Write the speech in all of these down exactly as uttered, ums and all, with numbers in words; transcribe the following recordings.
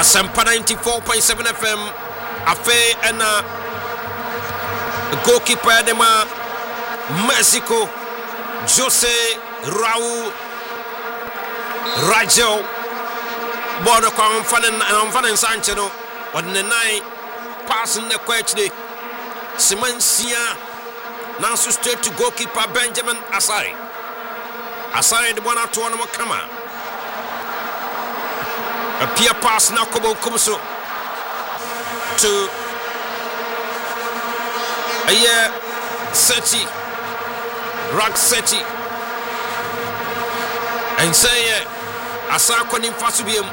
Asempa ninety-four point seven F M. Afe ena goalkeeper dema Mexico Jose Raul Rajo Bono kwa mfane mfane Sanchez no wadne nine pass in the kwechde Simansia nanso straight to goalkeeper Benjamin Asare Asare de bona to no kama a peer pass na kobo kumso to a year Seti Rag Seti and say Asako Nimfasubium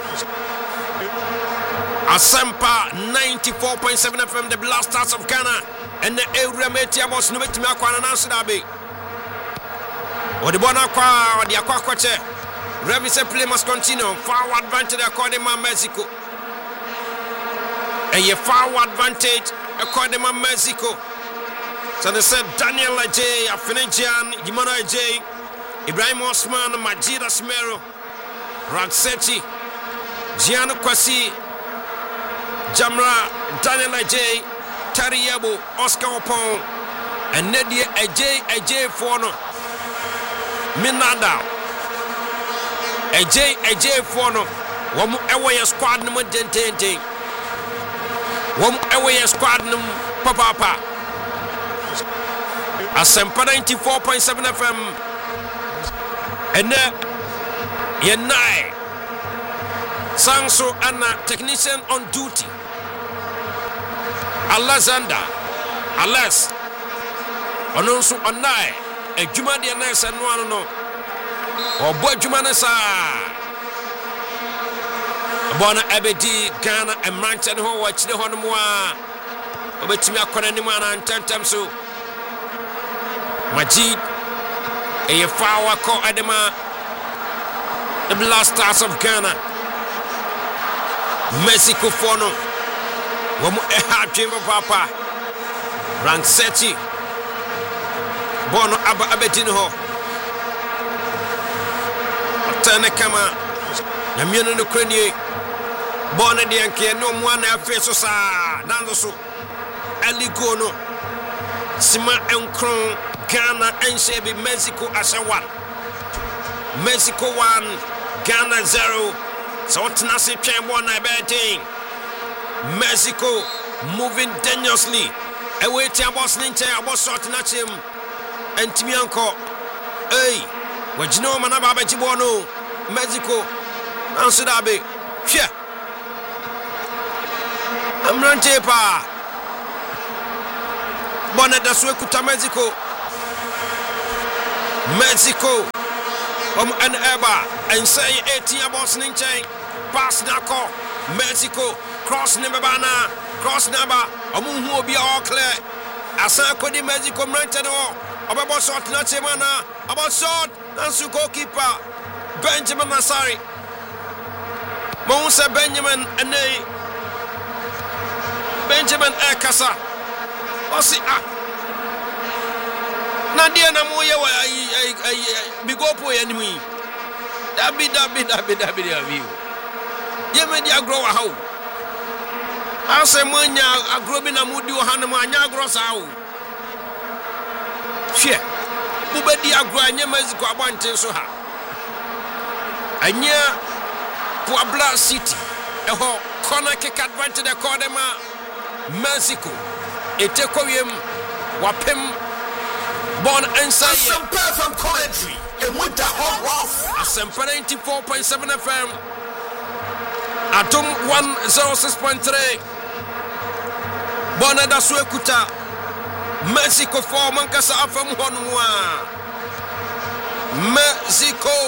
Asempa ninety-four point seven F M, the Blast Stars of Ghana, and the area Metiamos Numitimaqua and Ansadabi. Or the Bonaqua or the Aquaquache. Revis play must continue. Forward advantage according to Mexico. And your forward advantage according to Mexico. So they said Daniel Ajay, Afinijan, Jimano Ajay, Ibrahim Osman, Majida Smero, Ragseti, Gianno Kwasi, Jamra, Daniel Ajay, Tariabo, Oscar Opon, and Nedia Ajay Ajay Fono, Minada, Ajay Ajay Fono, one away a squad number ten, one away a squad number Papa. Asempa ninety-four point seven F M, and then Yenai Sanso Anna technician on duty. Alexander Alas Ononso Onai a Juma de Anas and one no or Boy Jumanasa Bona Abedi Ghana and Manchester who watch the Honmoa Obetimia Konanimana and Tantamso Majid a Fawa Ko Adema the Blast Stars of Ghana Mexico Fono Womu Eha Chamber Papa Rangseti Bono Abba Abedinho Tane Kama Namino no Krenye Bona Dianke no Mwana Feso Sa Nandoso Aligono Sima Enkron Ghana and Shebi Mexico Ashawan Mexico one Ghana zero so what Nasi Chan one I betting Mexico moving dangerously away to Boss Ninja about short Nachim and Timianco hey what you know Manaba Jibono Mexico Ansudabe yeah I'm running pa Bonnet Daswekuta Mexico Mexico Um and Eba and say eighteen about Ninja pass Nako Mexico cross Nibana cross Naba Amu will be all clear Asako di Mexico Mrantano about short Nachimana about short and goalkeeper Benjamin Asare Monsa Benjamin and they Benjamin Ekasa Osi ah Nadia na moya wa ai ai bigopo ya nimi dabi dabi dabi dabi dabi ye me dia grow how ase manya agrobi na mudi o hanam anya agro sawo hwe bubedi agro anya Mexico abante so ha anya Puebla City eho corner kick advantage the corner Mexico etekowiem wapem Born inside some perfect commentary and with the hot rough. Asempa ninety-four point seven F M. Atom one oh six point three. Bona da Suekuta. Mexico four Mankasa F M one. Mexico.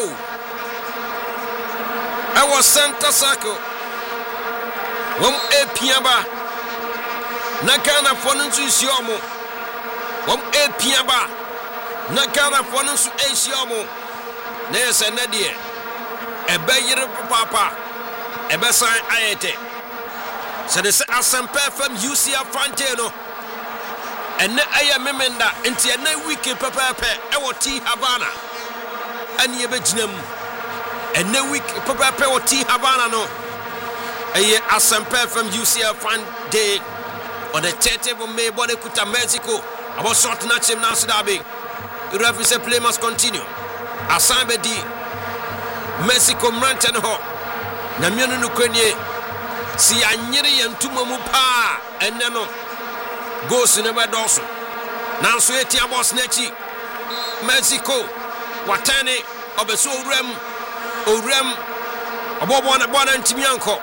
I was Santa Saco. Wom e piaba. Nakana fonunsu siomo. Wom e piaba. Na Ghana for no su Asiamu. Nesa Nadia. A bayer papa. A beside Ayete. So they say Asempa from U C F Fanteno. And na Aya Memenda into a no wiki papa or T Havana. And ye bednum. And no week papa or T Havana no. Eye Asempa from U C L Fan Day on the thirtieth of May. Bode kuta Mexico. About short na chim na Sudabe. The referee say play must continue. Asambe di Mexico mranten ho. Na mienu no kwenye si anyere yentuma mu pa enne no. Go si ne bedoso. Nanso eti abos nechi. Mexico watane obeso urem urem obobo na bona ntimi anko.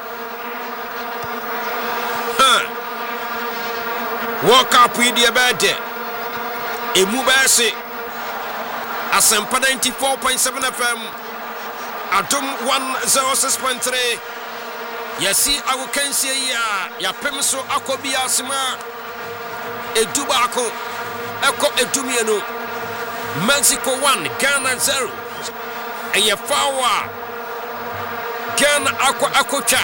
Ha. World Cup with the bed. Emu bese Asempa ninety-four point seven F M Atom one oh six point three. Yesi awokansie ya ya pemso akobi asima edubako eko edumienu. Mexico one Ghana zero. Eye fawa Ghana akwa akocha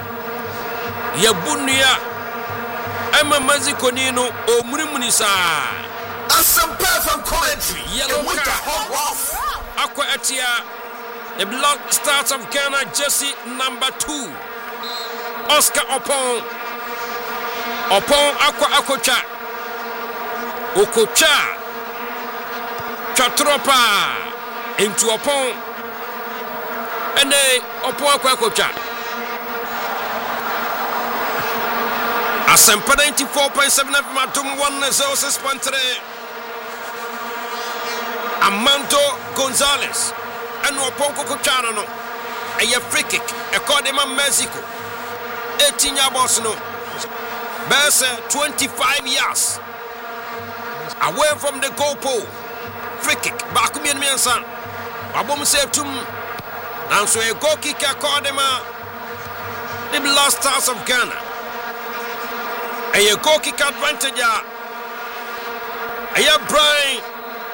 yabunia ema Mexico nino omurimunisa. Asempa from commentary. Yellow with the hot off. Aqua Etia, the Black Stars of Ghana, jersey number two. Oscar Opon. Opon Aqua Akocha. Okocha. Chatropa. Into Opon. And they Opon Aqua Akocha. Asempa ninety-four point seven F M Atom one oh six point three. Amanto Gonzalez and Waponko Cochano no a free kick according to Mexico eighteen years no Bese twenty-five years away from the goal pole. Free kick back me and me and son Abom say to and so a goal kick according to the Black Stars of Ghana. A goal kick advantage a Brian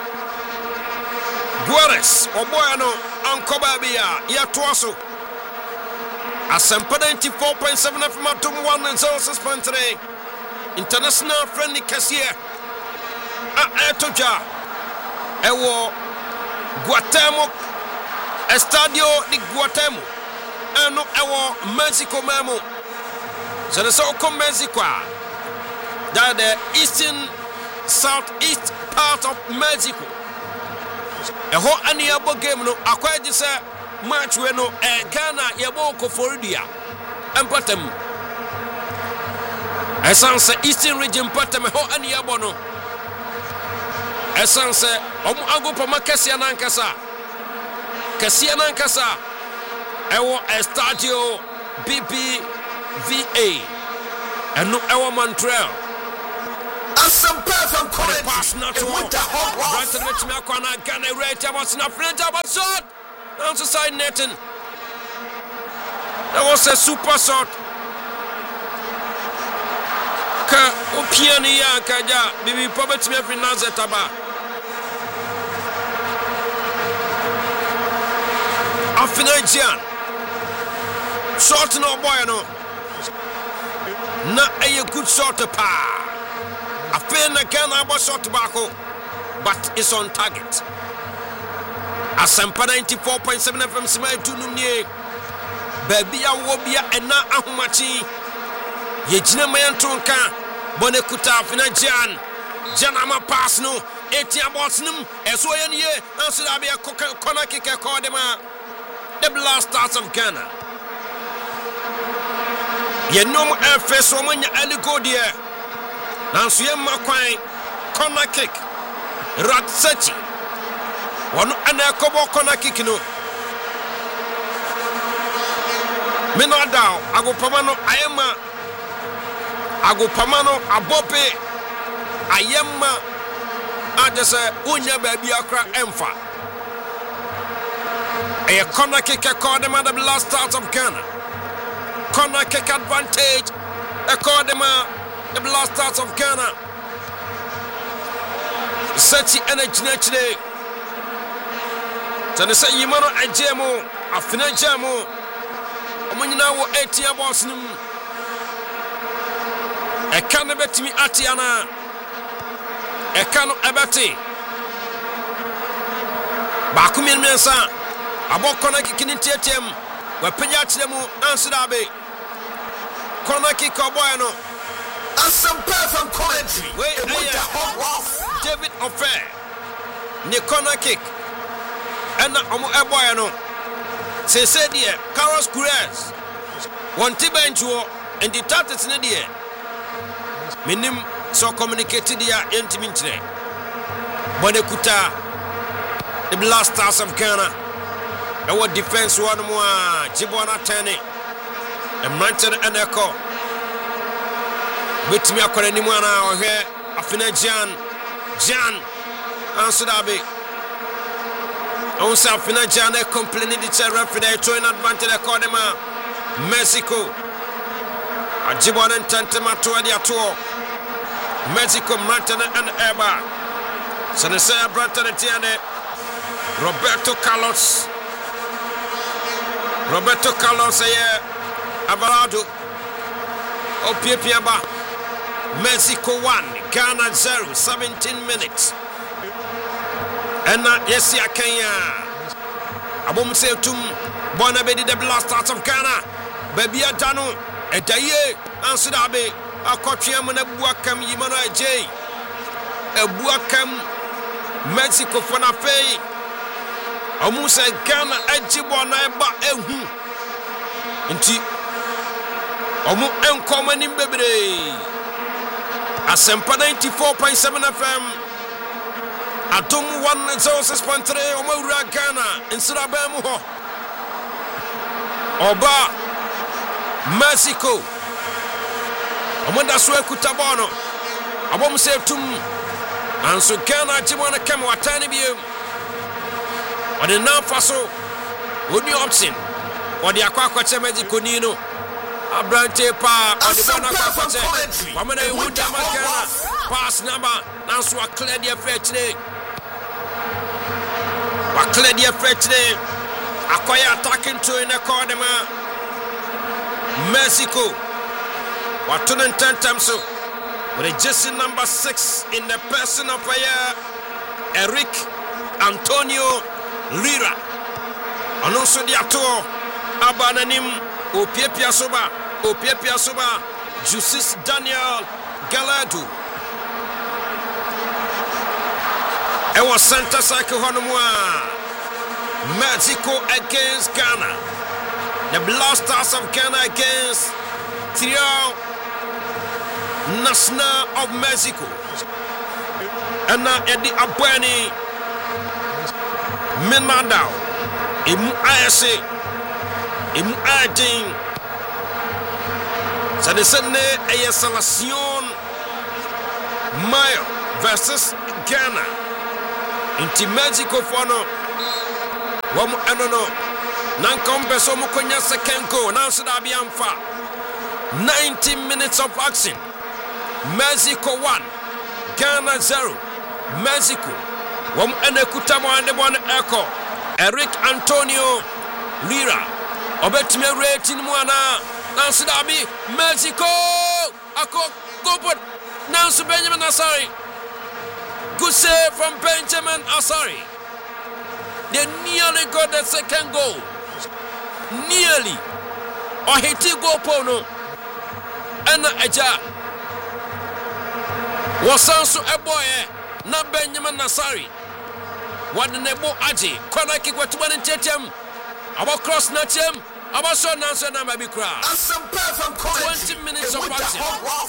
Guares, Oboyano, Uncle Babia, Yatuaso. Asempa ninety-four point seven F M Atom one oh six point three. International friendly Cassia. Etoja. Ewo Guatemala Estadio de Guatemala. Eno ewo Mexico Memo. So the so come Mexico. That the eastern southeast part of Mexico. A whole any abo game no acquired this match we no e Ghana yabo ko Florida empatem essence eastern region patem ho any abo no essence omo agopa makasi anankasa kasi anankasa ewo estadio B B V A eno ewo Montreal. Asempa from commentary. Pass not to with the hot off. right to the Mitch Melkwana Ghana rate about snap friend about shot. Answer side netting. That was a super shot. Ka opiani ya kaja bibi pobet me every nazetaba. Afinajian. Shot no boy no. Na a good shot pa. I feel like Ghana was shot tobacco, but it's on target. Asempa ninety-four point seven F M Simai Tunumye. Baby, I will be a na ahumachi. Yejina Mayantunka, Bonekuta, Finajan, Janama pass no, Etia Bosnum, Eswayan ye, and Sudabia Konakika Kodema, the Black Stars of Ghana. Ye no more air face woman, Aligodia. Nansu yemma kwan corner kick Ratsechi wono ana kobo corner kick no Menada agopamano ayema agopamano abope ayema adese unya baabi akra emfa a corner kick according to the Black Stars of Ghana. Corner kick advantage according to the Black Stars of Ghana. Seti energy naturally. Tane say yimano ajemo afina jamo. Omanyina wo eighteen boss nim. E kan betimi atiana. E kan ebeti. Ba ku min mensa. Abokona kikini tietem. We penya chiremu ansudabe. corner kick boy no. And some perfect commentary. Wait, With yeah. the hot waff. David Ofer. Ne corner kick. And omo e boy no. Say say there, Carlos Cruz. One T bench wo and the tactics ne there. Minim so communicated there intimately. Bonekuta, the Blasters of Ghana. Our defense one more. Jibwana Tani. And Manchester and Echo. With me, I call anyone out here. Afina Jan. Jan. Answer that be. Also, Afina Jan, they complaining the referee. Throwing advantage. They call them Mexico. Jibwana and Tantama to the tour. Mexico, Martin and Eba. So they say, Brother Tiane. Roberto Carlos. Roberto Carlos here. Alvarado. Opiepiaba. Mexico one. Ghana zero. seventeen minutes. And uh, yes, I can. Abom say to Bonabedi the Blasters of Ghana. Baby Adano. Etaye. Ansudabe. Akotiam and Abuakam Yimana J. Abuakam. Mexico for na fei. Amusa Ghana Ejibona Eba Ehu. Nti Omu Enkoma Nimbebre. Asempa ninety-four point seven F M. Atom one oh six point three Omura Ghana Insirabemu ho. Oba Mexico. Omunda Swe Kutabono. Abom se tum. Anso Ghana Jibona Kem Watani Bium. Or the Nafaso would be option. Or the Aquaquacha Mexico Nino. Abrante Pa or the Bonaquacha. Wamana Wudamaka. Pass number. Now so a clear the affair today. What clear the affair today? Acquire attacking to in the corner. Mexico. What two and ten times so. With a jersey number six in the person of fire, Eric Antonio Lira. And also the ato Abananim Opiepia Soba, Opiepia Soba, Justice Daniel Galadu. It was Santa Cycle Honumwa. Mexico against Ghana. The Blasters of Ghana against Trio National of Mexico. And now Eddie Abwani Menadao Imu Ayase Imu Ayading. So they said a selection Mayo versus Ghana. Inti Mexico for no Wamu Anono Nankombe so mukonya second goal. Now should I be amfa ninety minutes of action. Mexico one, Ghana zero. Mexico. Wam enekutamo ande one echo. Eric Antonio Lira. Obetime rating mwana. Nansu dabi Mexico. Ako go Nansu Benjamin Asari. Good save from Benjamin Asari. They nearly got the second goal. Nearly. Or hiti go pono. Ena eja. Wasansu eboye na Benjamin Nasari. Wadenebo aji. Kona kick what one in tetem. About cross natem. About so nanso na mabi kra. twenty minutes of action.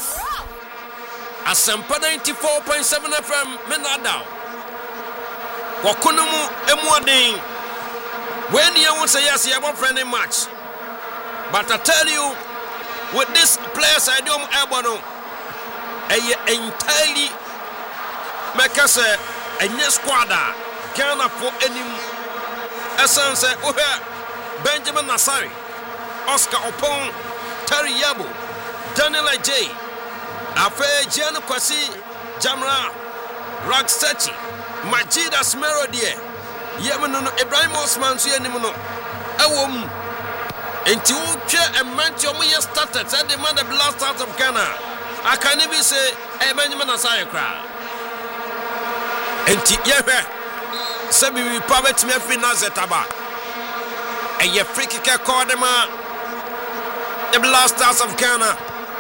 Asempa ninety-four point seven F M Menadao. Wakunumu emuading. When you want to say yes, you have a friendly match. But I tell you, with this players I don't ebono. Eye entirely make us a new squad Ghana for any essence oh Benjamin Nasari, Oscar Opon, Terry Yabo, Daniel J, Afe Jano Kwasi, Jamra, Rakstachi, Majida Smerodie, Yemano Ibrahim Osman Suenimuno, Awum, and to a man to me started and the man the blast out of Ghana. I can't even say, hey, Benjamin Asaya cry. And Tiabe, Sabi, we probably me free Nazataba. And your free kicker called them out. the Black Stars of Ghana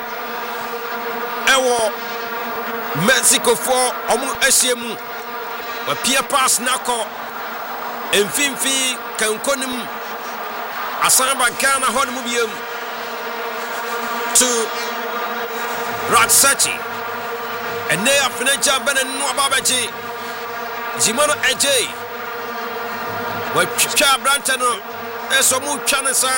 ewo Mexico for omu ahyemu wa pia pass nako emfimfi kankonim asamba Ghana hon mu biem to Ratsachi and they are financial benin no ababaji Zimano Eje wa twa brantano eso mu twa sa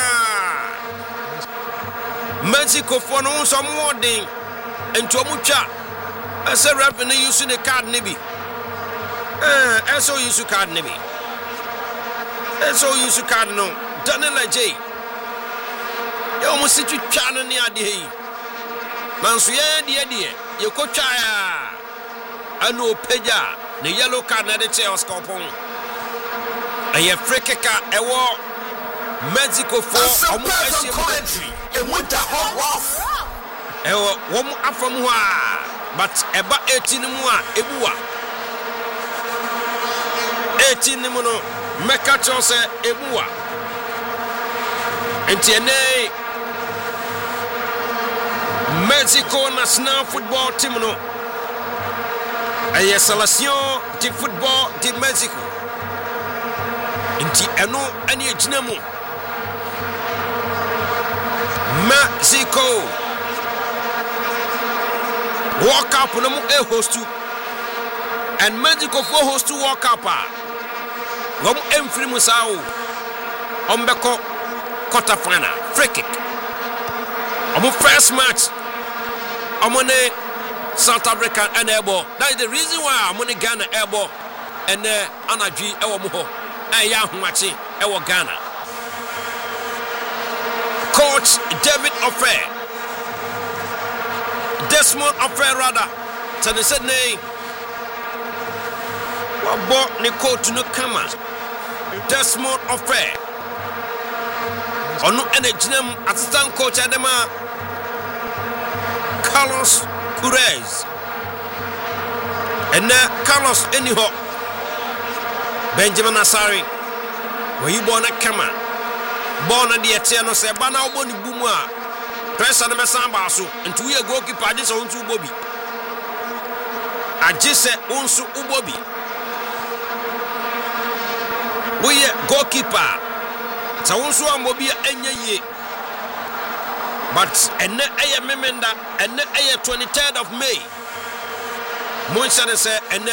Mexico for no so more din ento mu twa ese revenue use the card nibi eh eso use card nibi eso use card no Daniel Eje yo mu si twa no ne ade yi manso ye de de ye ko twa ya ano peja the yellow card na de che oskopon aye free kicker ewo Mexico for omu asie commentary and with the hot rough ewo womu afam ho a but eba eighteen mu a ebuwa eighteen mu no meka chose ebuwa enti ene Mexico national football team no aye selection de football de Mexico enti eno ani ejina mu Mexico World Cup no mu e host and Mexico for host to World Cup wom emfiri mu sawo ombeko quarter final free kick omo first match omo ne South Africa and airball. That is the reason why I'm on Ghana airball and uh, Anadji ewo mu ho. Aya humachi ewo Ghana. Coach David Offer. Desmond Offer rather. So they said nay. Wabo ni coach no kama. Desmond Offer. Onu ene jinem assistant coach adema Carlos Perez and uh, Carlos Eniho Benjamin Asari where you born a kama born at the Etiano say bana oboni bumwa press and mesamba so into we goalkeeper I just want to Bobby I just said unsu ubobi we goalkeeper so unsu amobi enye ye but and I am memenda and I twenty-third of May. Monsa say and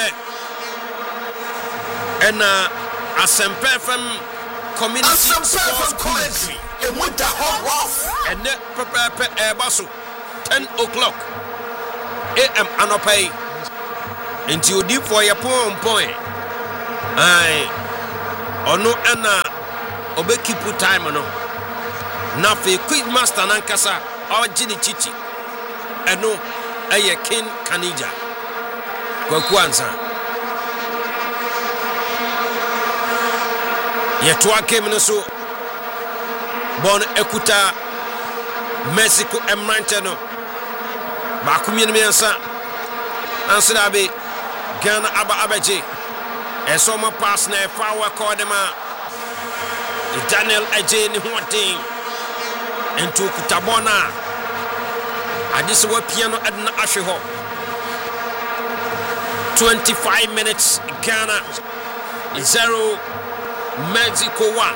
and uh Asempe from community sports commentary and with the hot rough and prepare Airbasu ten o'clock A M anopay into you deep for your point point. I or no anna obekipu time no. Na fe quick master nankasa awa jini chichi eno eye King Kanija kwa kwanza yetwa game so bon ekuta Mexico emrante no ba kumien miensa ansida be Ghana aba abaje eso ma pass na fa wa kodema Daniel Eje ni hotin into Kutabona. And this is what piano at Ashiho. twenty-five minutes Ghana zero, Mexico one.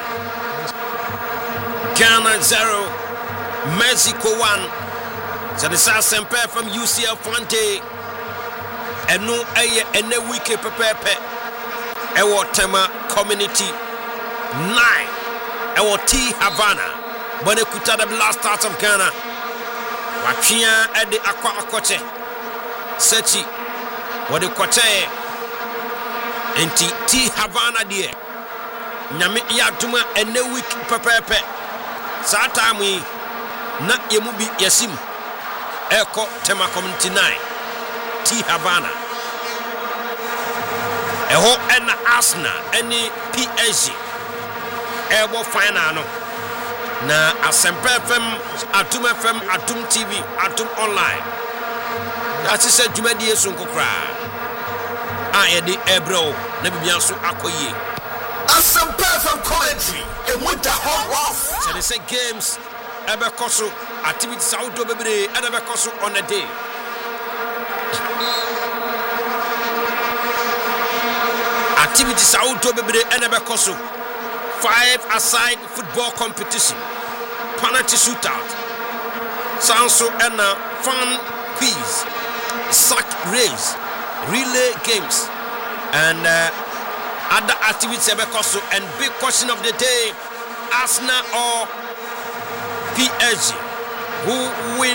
Ghana zero, Mexico one. So the South Semper from U C L Fonte. And no aye and a week pepe. Ewo Tema Community nine. Ewo T Havana. Bone kuta the Black Stars of Ghana. Wachia edi akwa akoche. Sechi. Wade koche. Enti T Havana die. Nyame yatuma ene week pepepe. Sa time na yemubi yasim. Eko Tema Community nine. T Havana. Eho ena Arsenal eni P S G. Ebo final no. Na Asempe F M, Atum F M, Atum T V, Atum Online. That is a Jumadi Sunkokra. I had the Ebro, Nebiansu Akoye. Asempe F M commentary and with the hot rough. So they say games ebekoso activities outdoor bebre and ebekoso on a day. Activities outdoor bebre and ebekoso. Five-a-side football competition, penalty shootout, Sanso and a fun quiz, sack race, relay games, and uh, other activities ebekoso. And big question of the day: Arsenal or P S G, who win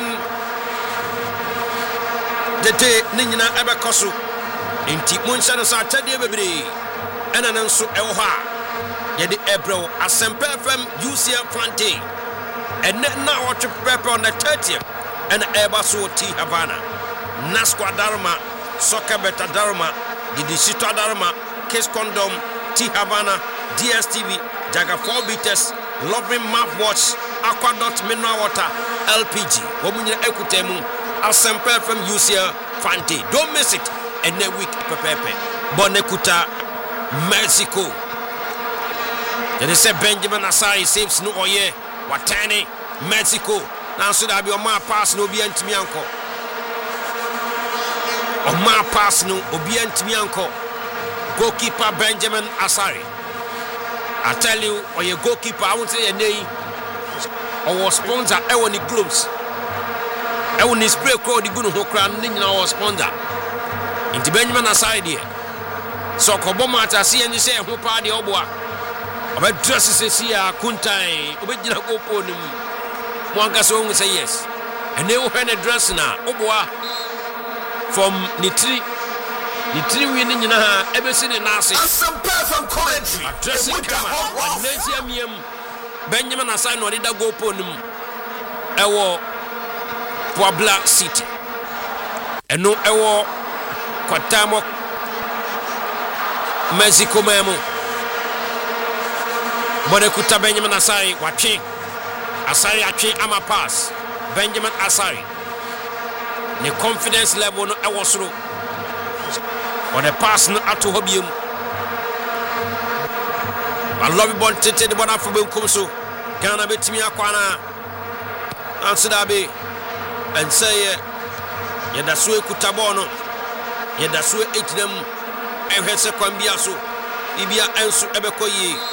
the day? Nina ebekoso. Inti munshano sa tadi bebre, and ananso eoha. Yedi Ebro Asempe F M U C L Fante and now what prepare on the thirtieth and Ebaso T Havana Nasqua Darma Soccer Beta Darma Didisita Darma Case Condom T Havana D S T V Jaga four Beaters Loving Map Watch Aquadot Mineral Water L P G Womunya Ekutemu Asempe F M U C L Fante. Don't miss it. And a week Pepe Bonekuta Mexico. They say Benjamin Asai saves no oye. Watani, Mexico. Now should I be on my pass no be antimianko. On my pass no obi antimianko. Goalkeeper Benjamin Asari. I tell you, or your goalkeeper, I won't say a name. Or was sponsor Ewani Globes. Ewani spray crowd the good hokran ning now sponsor. Into Benjamin Asari. So Kobomata see and you say who party obwa. About dresses here, Kuntai, Obedina go pony. One can say yes. And they will find a dress now. Oboa from Nitri Nitri winning in her ever seen in Nasi. And some perfect commentary. Dressing camera. Nesium Benjamin Assign or did I go pony? Ewo Puebla City. And no Ewo Quatamo Mexico Memo. Bonekuta Benjamin Asari, watching Asari Achi Ama pass. Benjamin Asari. The confidence level no Ewosro. Or the pass no Atu Hobium. I love you, Bon Tete, the one for Bunkumso. Ghana Betimi Aquana. Answer Dabi. And say, Yadasue Kutabono. Yadasue eight them. Evese Kwambiaso. Ibia Ensu Ebekoyi.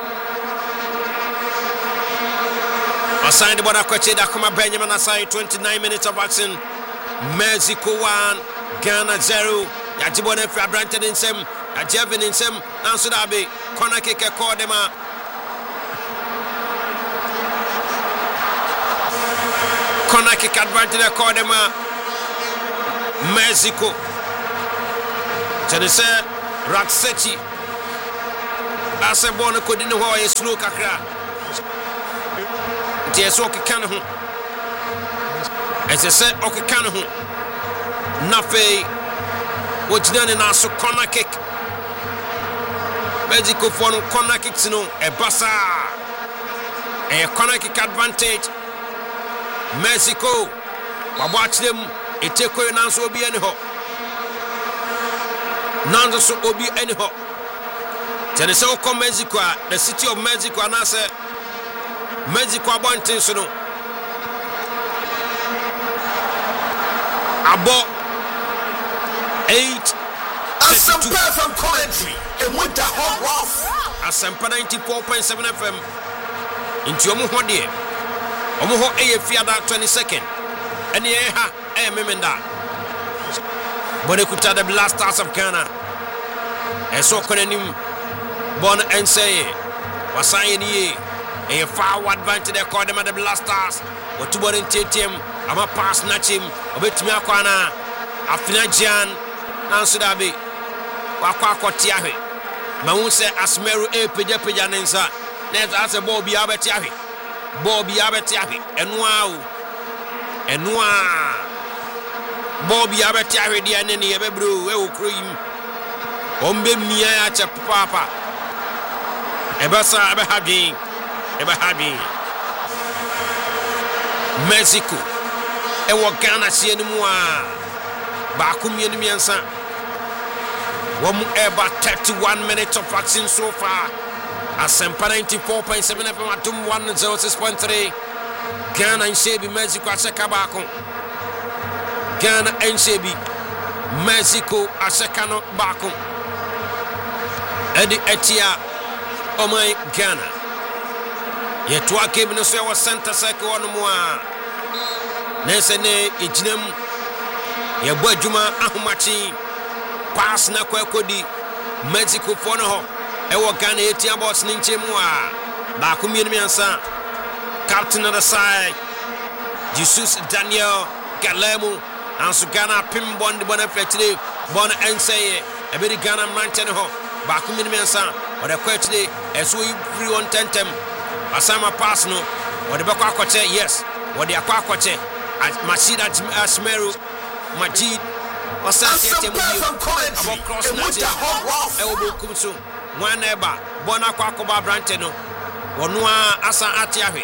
Assigned the border question that come Benjamin Asai, twenty-nine minutes of action. Mexico one, Ghana zero. Yajibone Fabranted in some, Yajevin in some, answer that be Konakeke Cordema. Konakeke advantage Cordema. Mexico. Tenise Raksechi. Asabona couldn't know how a slow kakra. Yes, okay, can who as I said, okay, can who Nafe, what's done in our so corner kick. Mexico for no corner kicks, no a bassa, a corner kick advantage. Mexico, I watch them, it take away none so be anyhow. None so be anyhow. Tell us how come Mexico, the city of Mexico, and I said. Mexico Abantin Suno Abo eight and some perfect commentary and with the hot rough Asampa ninety-four point seven F M into Omuhode Omuho A Fiada twenty-second and the Eha A Memenda Bonekuta the Black Stars of Ghana and so Konenim Bon and say Wasayani. A far advantage they call them at the Blasters. Or two body team. I'm a pass natch him. A bit me aquana. A financian. Answer that be. Wakwa Tiahi. Maun say Asmeru A Pija Pijanensa. Let's ask a Bobby Abetiahi. Bobby Abetiahi. And wow. And wow. Bobby Abetiahi, the enemy of a brew. Oh, cream. Ombe Mia Papa. Ebasa Abahabi. Ebahabi Mexico Ewa Ghana si enimwa Bakum yenimiansa Wamu eba thirty-one minutes of action so far Asempa ninety-four point seven F M Atum one oh six point three Ghana nsebi Mexico aseka baako. Ghana nsebi Mexico aseka no baako. Edi etia omai Ghana. Yetwa kebi no so ya center circle wono mu a. Nese ne ejinam ye bo adwuma ahomachi pass na kwakodi Mexico for no ho e wo Ghana etia boss ni nchemu a ba ko mienu miansa captain on the side Jesus Daniel Galemu anso Ghana pim bond bona fetire bona enseye e be Ghana mante no ho ba ko mienu miansa o de kwatire eso yi free on tentem asama pass no o de bakwa akoche yes o de akwa akoche Mashida Asmeru Majid Osante Temudio about cross nothing elbow kumso one neighbor bona kwa koba brante no onu asa ati ahwe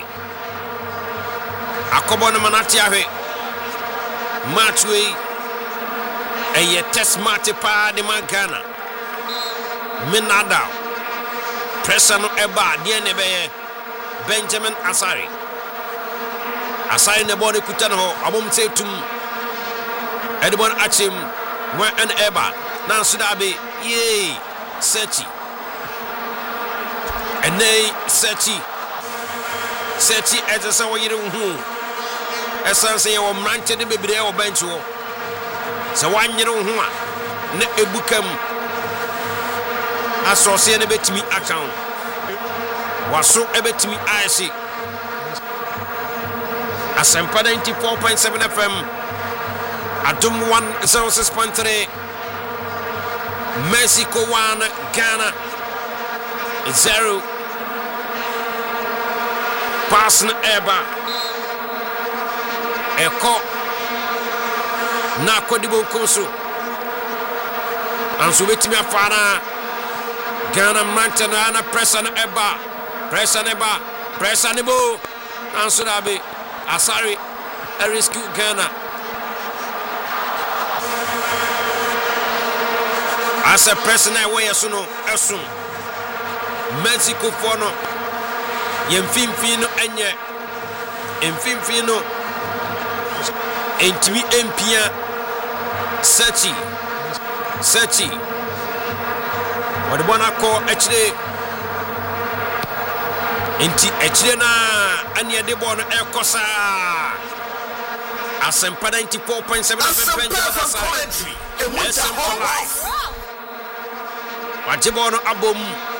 akobo no manati ahwe match we eye test match pa de Ghana Minada pressure no eba de ne be Benjamin Asare Asare ne body kuta no abom setum edibon achim wa an eba na sudabe ye searchi enei searchi searchi ezesa wo yire hu esanse ye wo mranche de bebire wo bench wo se wanyere hu a na ebukam asose ne betimi account waso ebetimi aisi Asempa ninety-four point seven F M Adum one oh six point three Mexico one Ghana zero pass na eba eko na kodibo koso anso betimi afara Ghana mantana na pressure na eba pressure na eba pressure na bo anso dabe Asari a rescue Ghana as a person away as no asum Mexico for no yemfimfino enye emfimfino entimi empia searchi searchi what bona ko echire enti echire na anya de bono ekosa Asempa ninety-four point seven F M Wajibono abom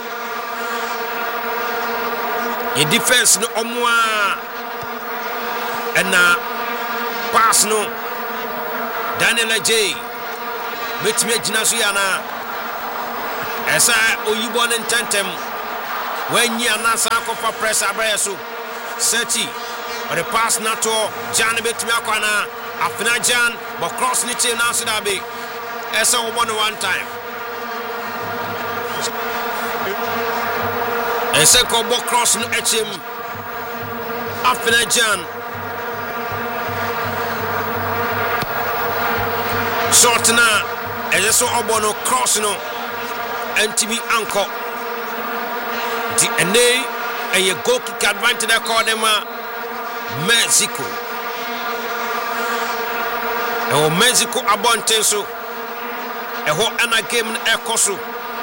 ye defense no omwa ena pass no Daniel J betime agina so yana esa oyibo ne ntentem wanyi anasa akofa press abraye so Searchi or the pass na to Jan betimi akwana afina Jan but cross ni che na so da be esa wo one one time esa ko bo cross no echem afina Jan short na esa so obono cross no entimi anko di ene eye goal kick advantage that call them Mexico e Mexico abonten so e ho ana game na ekoso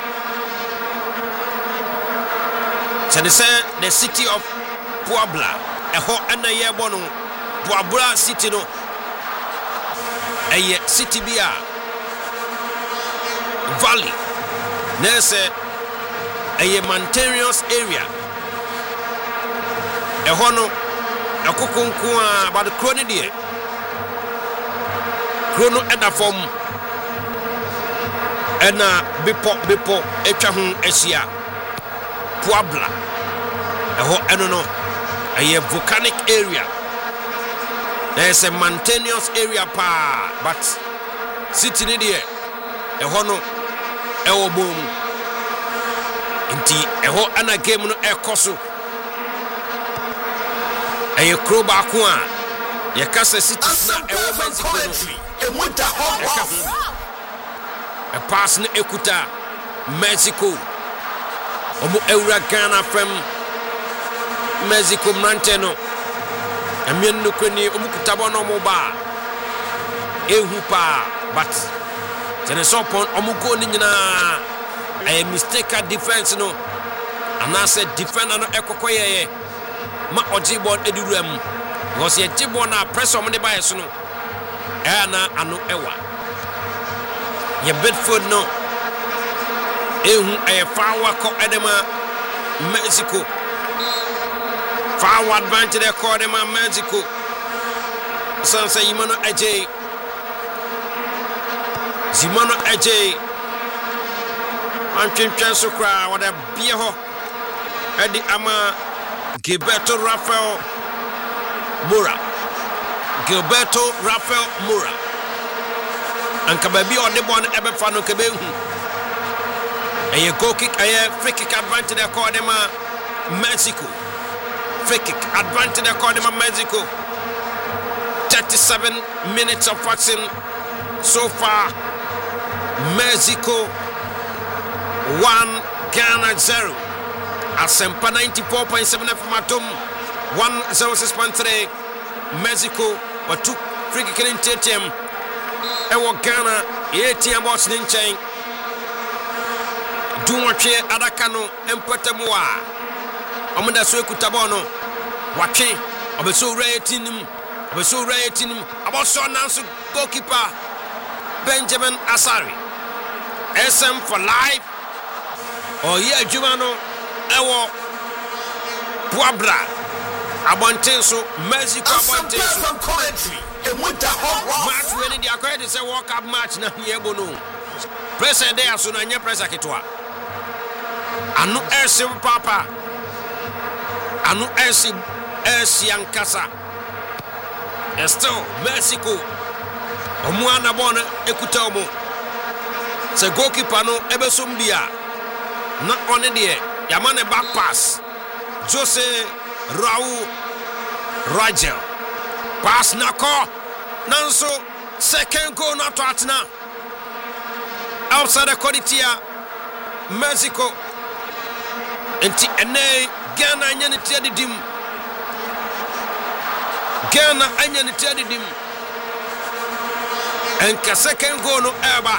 so they say the city of Puebla e ho ana ye bono Puebla city no eye city bia valley nese eye mountainous area e hono akokonko a ba de kroni de krono eda fom ena bipo bipo etwa ho asia Puebla e ho eno no a volcanic area there's a mountainous area pa but city ni de e hono e wo bom nti e ho ana game no e koso aye kro ba ko a ye kasa city na e wo Mexico no e muta home e pass na ekuta Mexico omo ewura Ghana from Mexico manteno amien no kwani omukuta bɔ no mo ba ehu pa but tene so pon omugo ni nyina a mistake at defense no and I said defender no ekokoyeye ma oji ball ediruam because ye ji ball na press on the by so no e na anu ewa ye Bedford no ehu e fawa ko edema Mexico forward advantage de ko edema Mexico sansa yimano aje Zimano aje antwentwen so kra wada bie ho edi ama Gilberto Rafael Moura Gilberto Rafael Moura anka baby ode bon ebe fa no kebe hu eye goal kick eye free kick advantage de ko dem Mexico free kick advantage de ko dem Mexico thirty-seven minutes of action so far. Mexico one, Ghana zero. Asempa ninety-four point seven F M atom one oh six point three. Mexico or two free kick in T T M. Ewo Ghana eighteen box in chain. Duwache Adakano Empetemwa. Amanda so kutabono. Wache obeso rating obeso rating about so announce goalkeeper Benjamin Asari. S M for life. Oh yeah, Jumano Ewo Puabra Abontenso Mexico Abontenso from commentary and with the whole match when the according say World Cup match na yebo no. Pressure there so na nya pressure ketwa. Anu ese papa. Anu ese ese yankasa. Still Mexico Omuana bona ekuta omo. Se goalkeeper no ebesum bia na one de yamane back pass Jose Raul Rajel pass na ko nanso second goal na to atena outside the Coditia Mexico enti ene Ghana anya ne tiade dim Ghana anya ne tiade dim enka second goal no eba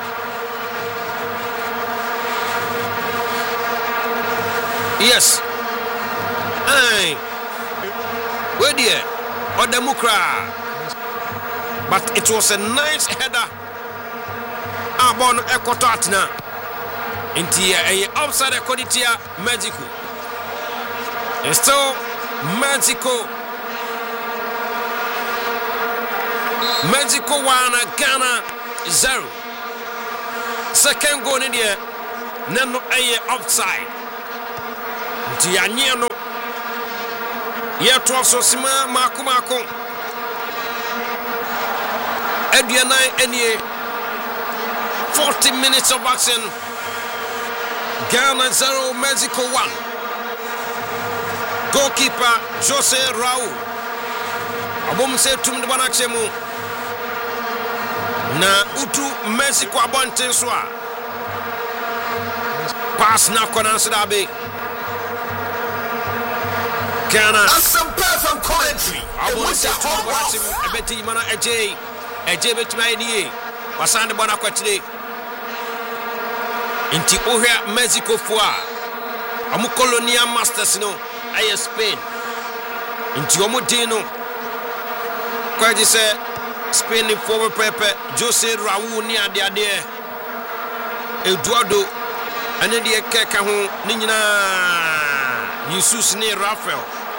yes. Hey. Where dear? Or the Mukra. But it was a nice header. Abon Ekotatna. Into a outside the Coditia Mexico. And still Mexico. Mexico one, Ghana zero. Second goal in there. Nano a offside. Tianyano Yeto Sosima Makumako Ediana Enie forty minutes of action. Ghana zero, Mexico one. Goalkeeper Jose Raul Abom se tum de banachemu na utu Mexico abonten so a pass na kona sdabe Ghana some from commentary. I want to talk about him a bit mana A J A J bet my idea Wasan de bona kwatire Inti ohia Mexico foa amu colonial masters no aye Spain Inti omu dino kwaji se Spain ni former pepe Jose Raul ni ade ade Eduardo ane de keka ho ni nyina Jesus ni Rafael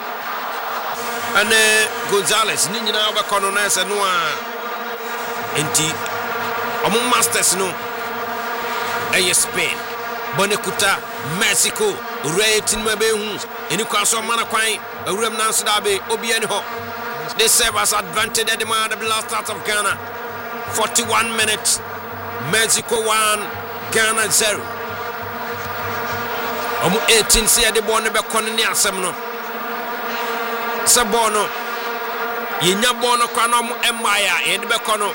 ane Gonzalez ni nyina ba kono na se no a enti omu masters no aye Spain bonekuta Mexico rating mabehu eni kwaso mana kwan awuram nanso da be obi ani ho. They serve as advantage at the man of the last start of Ghana. forty-one minutes. Mexico one, Ghana zero. Omu eighteen see the born be konni asem no. Se bono. Yinya bono kwa no mu emaya e de be kono.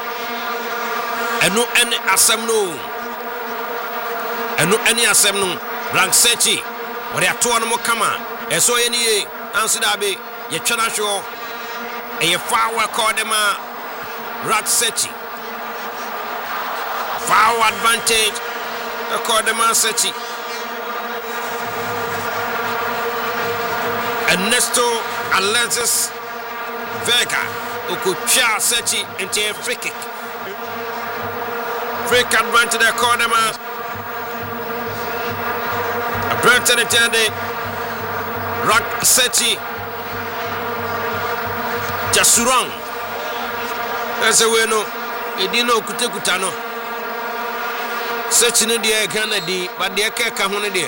Enu ene asem no. Enu ene asem no. Blank sechi. Ori ato no mo kama. Eso ye ni ye. Ansu da be ye twena hwo. a foul called them a Ratsechi. Foul advantage called them a Sechi. Ernesto Alexis Vega Ukucha Sechi into a free kick. Free kick advantage called them a Brenton attended Rak Sechi Jasurang. As a winner, it didn't know Kutekutano. Sechi no dear Canada, but the Kaka Honey.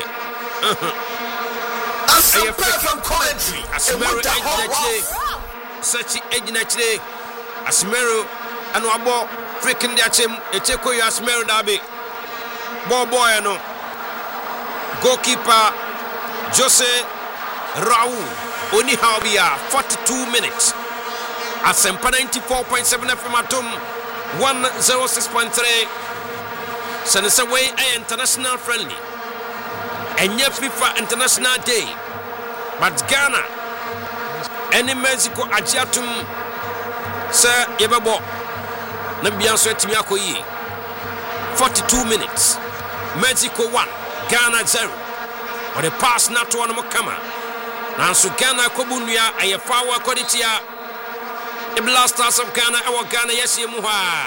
As a from commentary, Asmero Sechi Edinachde, Asmero and Wabo freaking the Achim, a Checo Asmero Dabi. Bo boy, no. Goalkeeper Jose Raul only how we are forty-two minutes at Sempa ninety-four point seven F M Atom one oh six point three. Sense away a international friendly and yet FIFA International Day, but Ghana any Mexico Ajatum Sir Yebabo Nambian Swetimiako ye forty-two minutes Mexico one Ghana zero. Or the pass not to one more kama. Nansu Ghana Kobunia, a Yafawa Koditia. The blasters of Ghana, our Ghana, yes, Muha.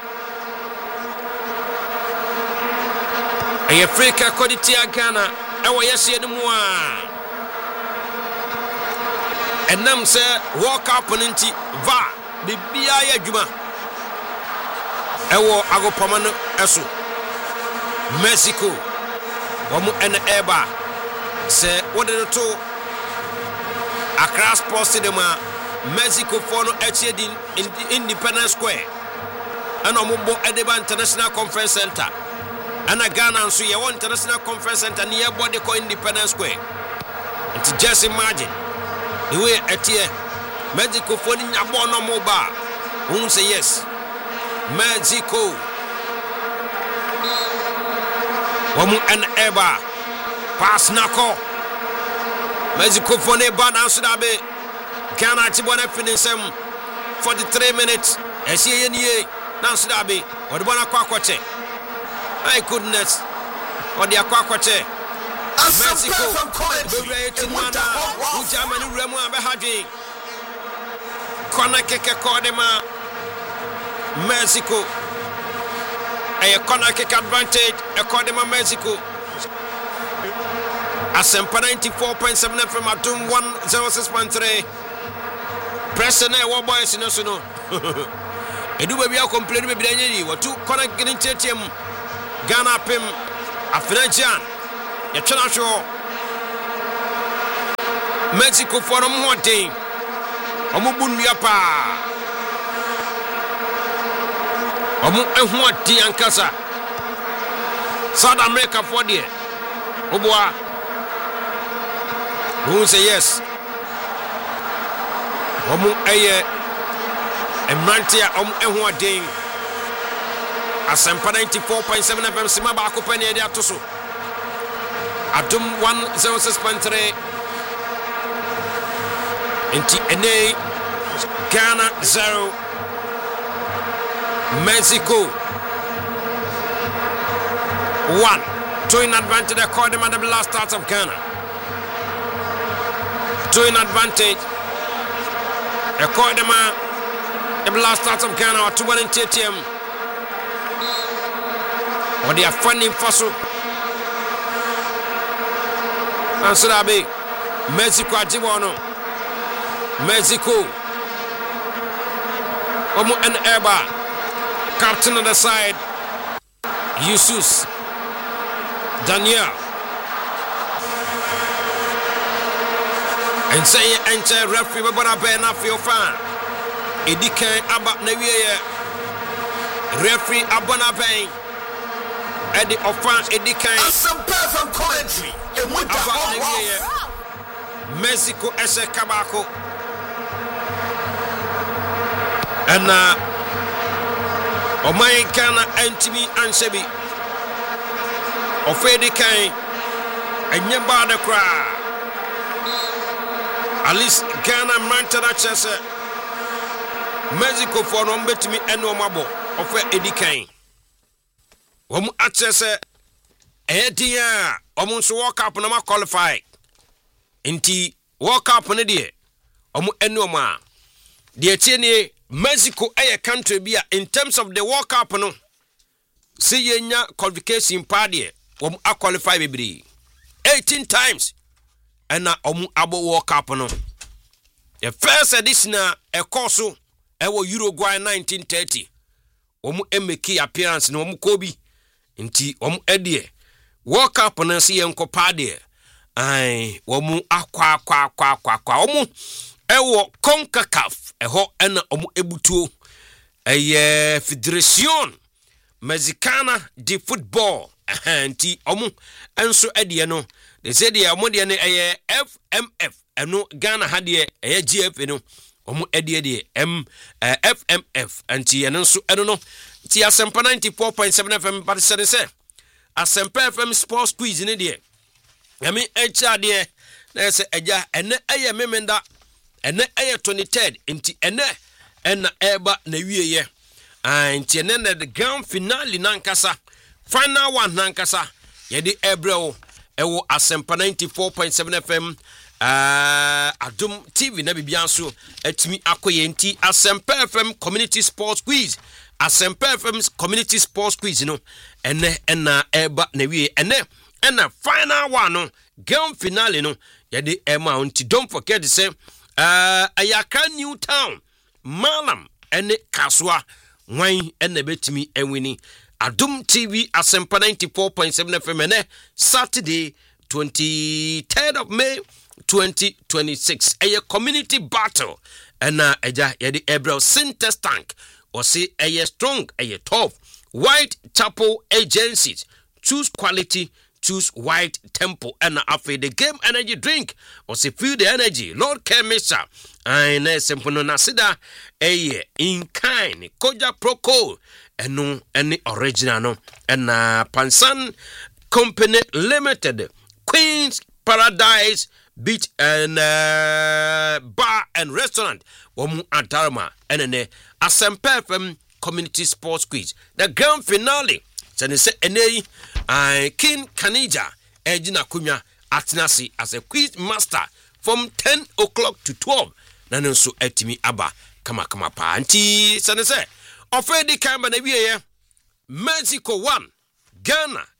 A Africa Koditia Ghana, our yes, Mua. And nam say, walk up on inti, va, Bibia Juma. Ewo Agopamano Esu. Mexico. Wamu and Eba say what did the two Accra Sports Stadium Mexico for no H D in Independence Square and Omumbo Edeba International Conference Center and a Ghana and so you want International Conference Center near body called Independence Square. And to just imagine the way at here Mexico for the Nabono Mobile who say yes Mexico. Wamu and Eba pass Nako Mexico for ne bad answer Dabe Ghana Tibona finish him forty-three minutes as ye ye Nancy Dabe or the Bona Quaquache. My goodness, or the Aquaquache Mexico Germany Remo Bahadi Konakeke Kodema Mexico. A corner kick advantage, a Kodema Mexico. Asempa ninety-four point seven F M Atum one oh six point three. Preston a war boys in Osuno. Edu baby a complain baby Daniel. What two corner getting Tetium Ghana Pim Afinajan. Yachana show Mexico for a more day. Omubundiapa. Omu ehua ti ankasa South America for there Oboa who say yes Omu eye Emrantia omu ehua ding Asempa ninety-four point seven F M Sima ba akopani ede atoso Atum one oh six point three Inti ene Ghana zero Mexico one. Two in advantage according to the last start of Ghana. Two in advantage according to the last start of Ghana. Or two one in T T M. Or they are funding fossil. And so that be Mexico Ajibono. Mexico. Omo and Eba. Captain on the side, Jesus Daniel, and say enter referee Babara Ben Afio fan. Edikan Abba Newiye referee Abana Ben Eddie Ofan Edikan. Some from commentary and with the Mexico Ese Kabako and uh Omai Kana Antimi Ansebi Ofedi Kai and Yamba the cry. At least Ghana Mantana Chessa Mexico for no betimi eno mabo ofa edikan wom atese edia omo so World Cup na ma qualify nti World Cup ne de omo eno ma de tiene Mexico eye country bia in terms of the World Cup no see yenya qualification party wom a qualify bebre eighteen times and na omo abo World Cup no the first edition e course ewo Uruguay nineteen thirty omu emeki appearance na omu kobi nti omu edie World Cup na si yenkopa de ai omu akwa akwa akwa akwa akwa omu ewo CONCACAF eho ena omu ebutuo eye Federación Mexicana de Football nti omu enso edie no they say de omu de ne eye F M F eno Ghana ha de eye G F no omu edie de M uh, F M F anti eno so eno no ti Asempa ninety-four point seven F M participate say Asempa F M Sports Quiz ne de yami echa de na say eja ene eye memenda ene eye twenty-third anti ene ena eba na wieye anti ene na the grand finale nankasa final one nankasa ye de ebreo ewo Asempa ninety-four point seven F M Uh, Adum T V na bibianso atimi akoye nti Asempa F M Community Sports Quiz Asempa F M Community Sports Quiz no ene ena eba na wie ene ena final one no grand finale no yede ema nti don't forget to say uh Ayaka New Town Malam ene Kaswa wan ene betimi enwini Adum T V Asempa ninety-four point seven F M ene Saturday twenty-third of May twenty twenty-six a community battle and uh eja yedi Ebro Sintex tank or say a strong a tough White Chapel agencies choose quality choose White Temple and after the game energy drink or say feel the energy Lord Kemisa and sempono nasida a in kind koja proco and no any original no and uh Pansan Company Limited Queen's Paradise Beach and uh, bar and restaurant womu adarma enene Asempa F M Community Sports Quiz the grand finale sene se enei uh, King Kanija ejina kumya atinasi as a quiz master from ten o'clock to twelve nano so etimi aba kama kama pa anti sene se ofedi kamba na wiye Mexico one Ghana